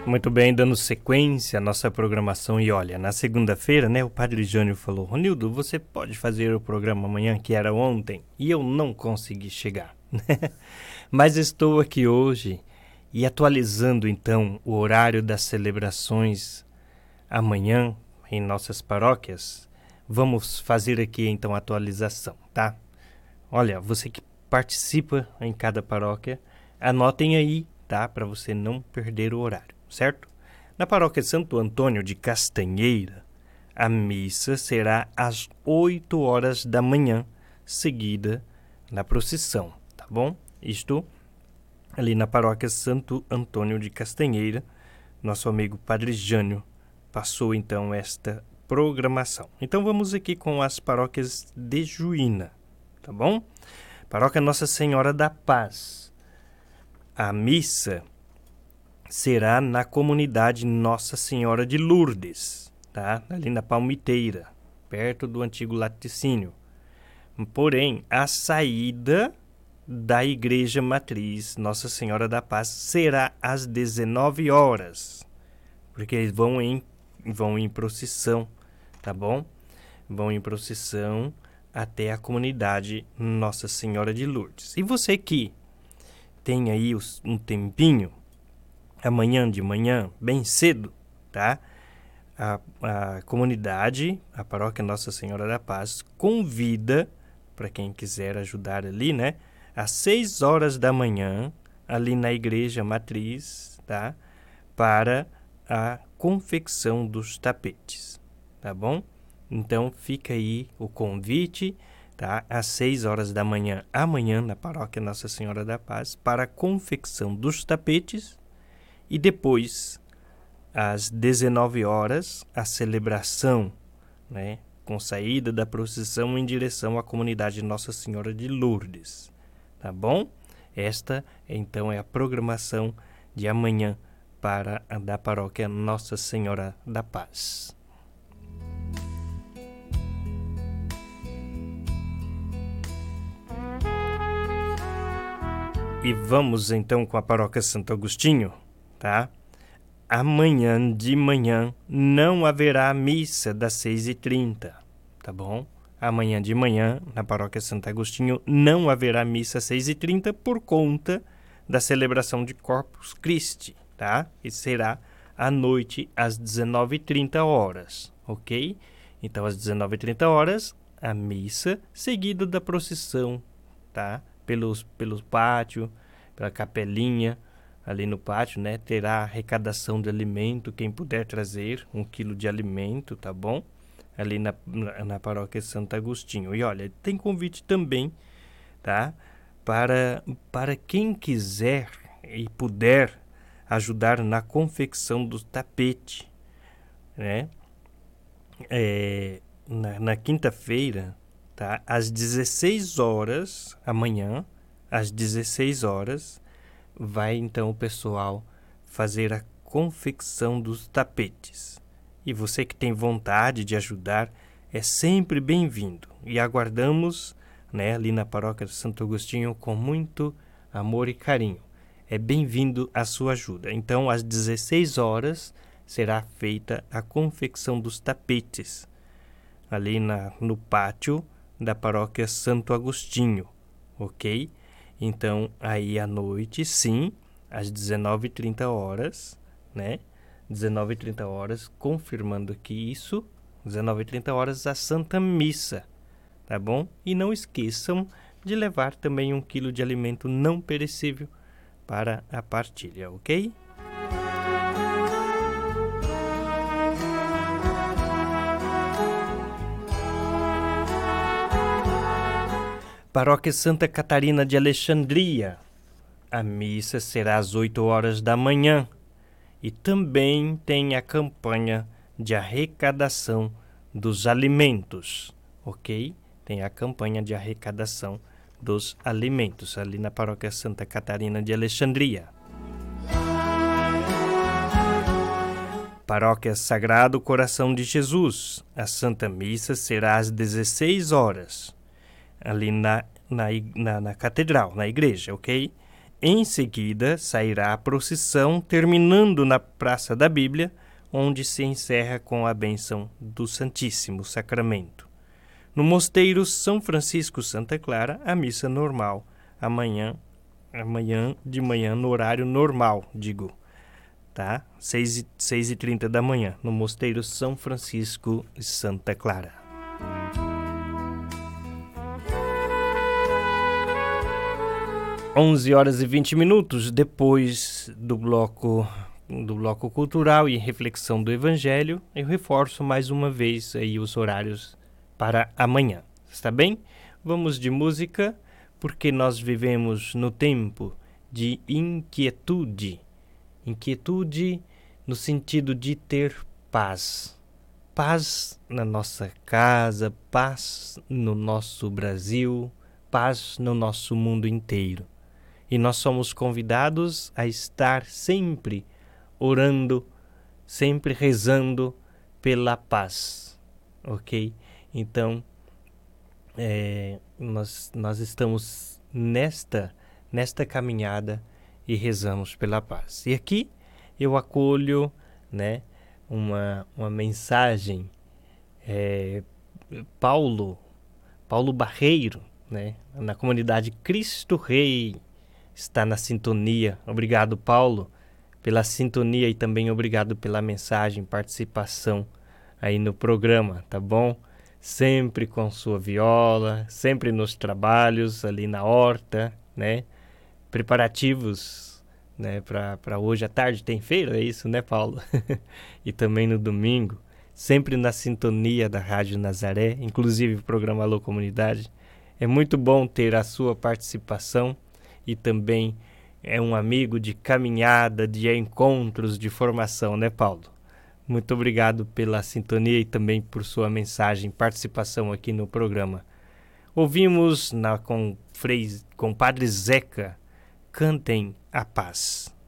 Muito bem, dando sequência à nossa programação. E olha, na segunda-feira, né, o Padre Jânio falou: Ronildo, você pode fazer o programa amanhã, que era ontem, e eu não consegui chegar. Mas estou aqui hoje e atualizando então o horário das celebrações amanhã em nossas paróquias. Vamos fazer aqui então a atualização, tá? Olha, você que participa em cada paróquia, anotem aí, tá? Para você não perder o horário, certo? Na paróquia Santo Antônio de Castanheira, a missa será às 8 horas da manhã, seguida na procissão, tá bom? Isto ali na paróquia Santo Antônio de Castanheira, nosso amigo Padre Jânio passou então esta programação. Então vamos aqui com as paróquias de Juína, tá bom? Paróquia Nossa Senhora da Paz. A missa será na comunidade Nossa Senhora de Lourdes, tá? Ali na Palmiteira, perto do antigo laticínio. Porém, a saída da Igreja Matriz Nossa Senhora da Paz será às 19 horas, porque eles vão em procissão, tá bom? Vão em procissão até a comunidade Nossa Senhora de Lourdes. E você que tem aí um tempinho, amanhã de manhã, bem cedo, tá? A comunidade, a paróquia Nossa Senhora da Paz, convida, para quem quiser ajudar ali, né? Às 6 horas da manhã, ali na Igreja Matriz, tá? Para a confecção dos tapetes, tá bom? Então fica aí o convite, tá? Às 6 horas da manhã, amanhã, na paróquia Nossa Senhora da Paz, para a confecção dos tapetes. E depois, às 19 horas, a celebração, né? Com saída da procissão em direção à comunidade Nossa Senhora de Lourdes, tá bom? Esta, então, é a programação de amanhã para a da paróquia Nossa Senhora da Paz. E vamos então com a paróquia Santo Agostinho, tá? Amanhã de manhã não haverá missa das 6h30, tá bom? Amanhã de manhã, na paróquia Santo Agostinho, não haverá missa às 6h30 por conta da celebração de Corpus Christi, tá? E será à noite às 19h30 horas, ok? Então, às 19h30 horas, a missa, seguida da procissão, tá? Pelos pátios, pela capelinha, ali no pátio, né? Terá arrecadação de alimento, quem puder trazer 1 quilo de alimento, tá bom? Ali na paróquia Santo Agostinho. E olha, tem convite também, tá? Para quem quiser e puder ajudar na confecção do tapete, né? Na quinta-feira, tá? Às 16 horas, amanhã, às 16 horas, vai então o pessoal fazer a confecção dos tapetes. E você que tem vontade de ajudar, é sempre bem-vindo. E aguardamos, né, ali na paróquia de Santo Agostinho com muito amor e carinho. É bem-vindo a sua ajuda. Então, às 16 horas, será feita a confecção dos tapetes, ali no pátio da paróquia Santo Agostinho, ok? Então, aí à noite, sim, às 19h30 horas, né? 19h30 horas, confirmando aqui isso, 19h30 horas, a Santa Missa, tá bom? E não esqueçam de levar também 1 quilo de alimento não perecível para a partilha, ok? Paróquia Santa Catarina de Alexandria. A missa será às 8 horas da manhã. E também tem a campanha de arrecadação dos alimentos, ok? Tem a campanha de arrecadação dos alimentos ali na Paróquia Santa Catarina de Alexandria. Paróquia Sagrado Coração de Jesus. A Santa Missa será às 16 horas, ali na catedral, na igreja, ok? Em seguida, sairá a procissão, terminando na Praça da Bíblia, onde se encerra com a bênção do Santíssimo Sacramento. No Mosteiro São Francisco Santa Clara, a missa normal, amanhã de manhã, no horário normal, tá? 6h30 da manhã, no Mosteiro São Francisco Santa Clara. Onze horas e 20 minutos, depois do bloco cultural e reflexão do Evangelho, eu reforço mais uma vez aí os horários para amanhã. Está bem? Vamos de música, porque nós vivemos no tempo de inquietude. Inquietude no sentido de ter paz. Paz na nossa casa, paz no nosso Brasil, paz no nosso mundo inteiro. E nós somos convidados a estar sempre orando, sempre rezando pela paz, ok? Então, nós estamos nesta caminhada e rezamos pela paz. E aqui eu acolho, né, uma mensagem, Paulo Barreiro, né, na comunidade Cristo Rei, está na sintonia. Obrigado, Paulo, pela sintonia e também obrigado pela mensagem, participação aí no programa, tá bom? Sempre com sua viola, sempre nos trabalhos ali na horta, né? Preparativos, né, para hoje à tarde tem feira, é isso, né, Paulo? E também no domingo, sempre na sintonia da Rádio Nazaré, inclusive o programa Alô Comunidade. É muito bom ter a sua participação e também é um amigo de caminhada, de encontros, de formação, né, Paulo? Muito obrigado pela sintonia e também por sua mensagem, participação aqui no programa. Ouvimos com Padre Zeca, Cantem a Paz.